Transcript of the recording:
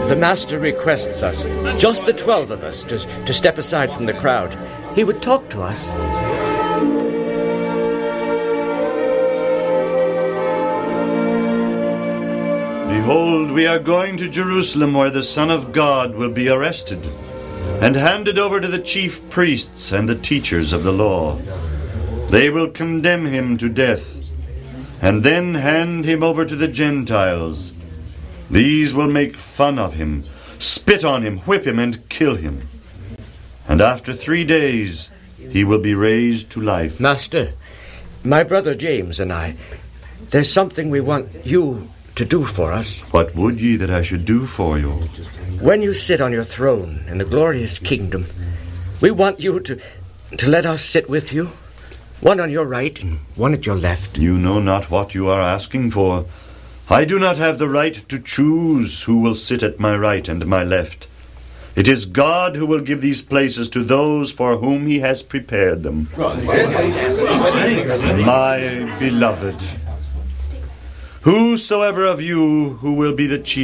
The Master requests us, just the 12 of us, to step aside from the crowd. He would talk to us. Behold, we are going to Jerusalem, where the Son of God will be arrested and handed over to the chief priests and the teachers of the law. They will condemn him to death, and then hand him over to the Gentiles. These will make fun of him, spit on him, whip him, and kill him. And after 3 days he will be raised to life. Master, my brother James and I, there's something we want you to do for us. What would ye that I should do for you? When you sit on your throne in the glorious kingdom, we want you to let us sit with you, one on your right and one at your left. You know not what you are asking for. I do not have the right to choose who will sit at my right and my left. It is God who will give these places to those for whom he has prepared them. My beloved, whosoever of you who will be the chief